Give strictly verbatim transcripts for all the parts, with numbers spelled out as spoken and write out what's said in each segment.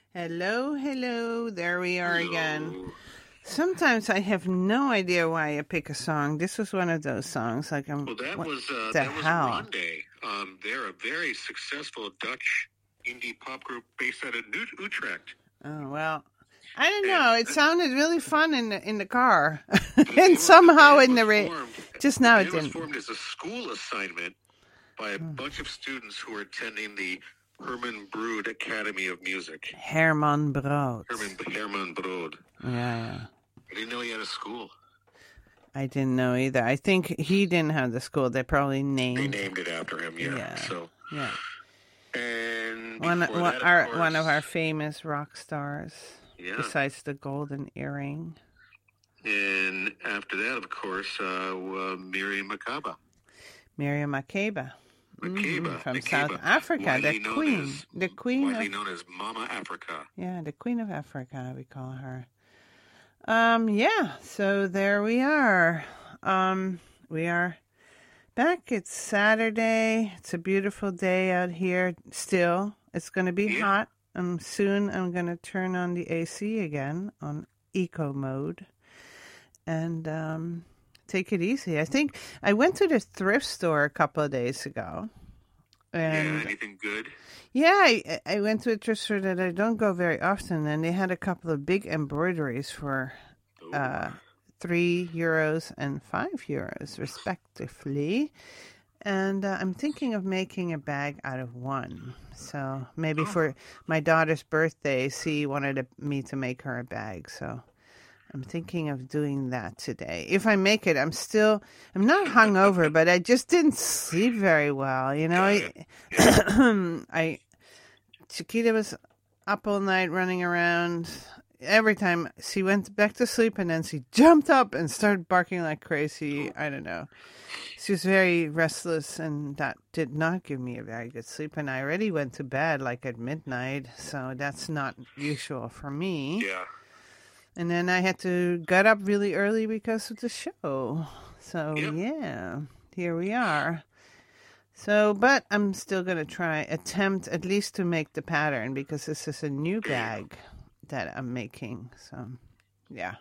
Hello, hello. There we are Hello. again. Sometimes I have no idea why I pick a song. This was one of those songs. Like I'm. Well, that what was uh, the that hell? was Ronde. Um, they're a very successful Dutch indie pop group based out of New- Utrecht. Oh well, I don't And know. It that- sounded really fun in the in the car, They were- and somehow band in the was ra- formed- just now the it band was didn't. formed as a school assignment by a Hmm. bunch of students who were attending the Herman Brood Academy of Music. Herman Brood. Herman Herman Brood. Yeah, yeah. I didn't know he had a school. I didn't know either. I think he didn't have the school. They probably They named. named it after him. Yeah. Yeah. So Yeah. and One, before one, that, our, of one of our course- famous rock stars. yeah. Besides the golden earring. And after that, of course, uh, uh, Miriam Makeba. Miriam Makeba. Makeba, Mhm, from Makeba, South Africa, widely the known queen, as- the queen widely of, known as Mama Africa. yeah, the queen of Africa, we call her. Um, yeah, so there we are. Um, we are back. It's Saturday. It's a beautiful day out here. Still, it's going to be Yeah. hot. And soon I'm going to turn on the A C again on eco mode, and um. Take it easy. I think I went to the thrift store a couple of days ago. And yeah, anything good? yeah, I, I went to a thrift store that I don't go very often, and they had a couple of big embroideries for Ooh. uh, three euros and five euros, respectively. And uh, I'm thinking of making a bag out of one. So maybe Oh. for my daughter's birthday, she wanted me to make her a bag. So I'm thinking of doing that today. If I make it, I'm still, I'm not hungover, but I just didn't sleep very well. You know, I, I, Chiquita was up all night running around. Every time she went back to sleep and then she jumped up and started barking like crazy. I don't know. She was very restless, and that did not give me a very good sleep. And I already went to bed like at midnight, so that's not usual for me. Yeah. And then I had to get up really early because of the show. So, Yeah. yeah, here we are. So, but I'm still going to try, attempt at least to make the pattern because this is a new bag that I'm making. So, yeah.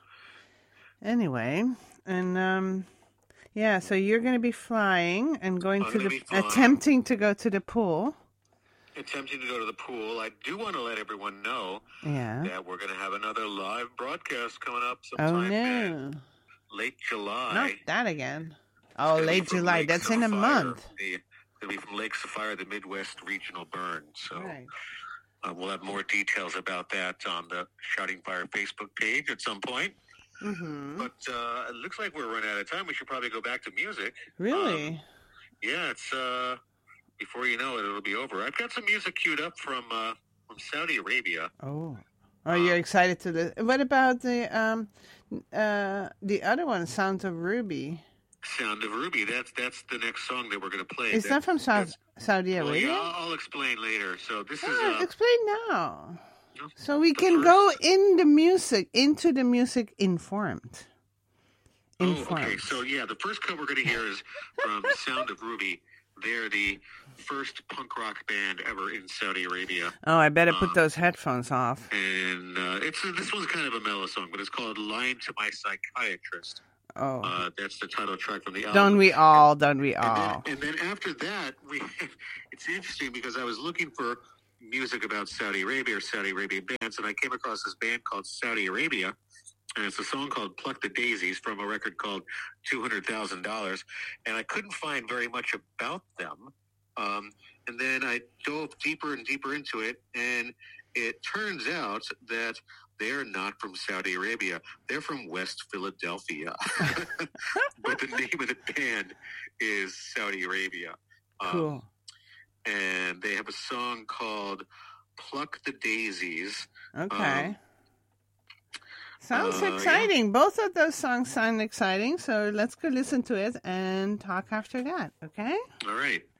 Anyway, and, um, yeah, so you're going to be flying and going I'm to gonna the, be flying. attempting to go to the pool. Attempting to go to the pool. I do want to let everyone know Yeah. that we're going to have another live broadcast coming up Oh, sometime no. in late July. Not that again. It's Oh, gonna be late from July. Lake That's in a Sapphire. month. The, it's going to be from Lake Sapphire, the Midwest Regional Burn. So Right. uh, we'll have more details about that on the Shouting Fire Facebook page at some point. Mm-hmm. But uh, it looks like we're running out of time. We should probably go back to music. Really? Um, yeah, it's uh, before you know it, it'll be over. I've got some music queued up from uh, from Saudi Arabia. Oh, oh, you're excited to the. What about the um, uh, the other one, Sounds of Ruby? Sound of Ruby. That's that's the next song that we're going to play. Is that from South Saudi Well, Arabia? yeah, I'll, I'll explain later. So this is Ah, uh, explain now, no, so we the can first- go in the music, into the music informed. Oh, Informed. okay. So yeah, the first cut we're going to hear is from Sound of Ruby. They're the first punk rock band ever in Saudi Arabia, Oh, I better put Um, those headphones off. and uh, it's this one's kind of a mellow song, but it's called "Lying to My Psychiatrist." Oh, Uh, that's the title track from the album. don't we all? Don't we And all? then, and then after that, we it's interesting because I was looking for music about Saudi Arabia or Saudi Arabian bands, and I came across this band called Saudi Arabia, and it's a song called "Pluck the Daisies" from a record called two hundred thousand dollars, and I couldn't find very much about them. Um, and then I dove deeper and deeper into it, and it turns out that they're not from Saudi Arabia. They're from West Philadelphia. But the name of the band is Saudi Arabia. Um, Cool. And they have a song called Pluck the Daisies. Okay. um, Sounds uh, yeah. exciting. Both of those songs sound exciting. So let's go listen to it and talk after that. Okay? All right.